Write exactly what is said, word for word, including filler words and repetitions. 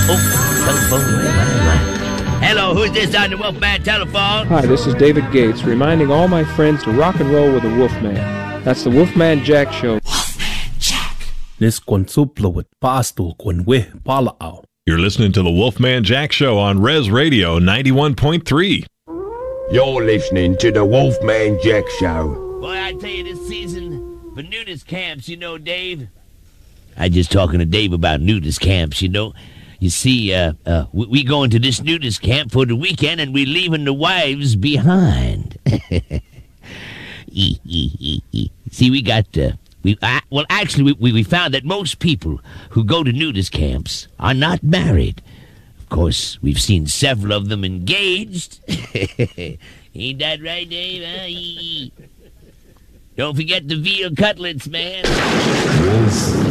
Oh, telephone. Right, right, right. Hello, who's this on the Wolfman telephone? Hi, this is David Gates, reminding all my friends to rock and roll with the Wolfman. That's the Wolfman Jack Show. Wolfman Jack. This consuplo with pasto con we palao. You're listening to the Wolfman Jack Show on Res Radio ninety-one point three. You're listening to the Wolfman Jack Show. Boy, I tell you, this season for nudist camps, you know, Dave. I just talking to Dave about nudist camps, you know. You see, uh, uh, we, we going to this nudist camp for the weekend, and we leaving the wives behind. See, we got, uh, we uh, well, actually, we, we found that most people who go to nudist camps are not married. Of course, we've seen several of them engaged. Ain't that right, Dave? Huh? Don't forget the veal cutlets, man.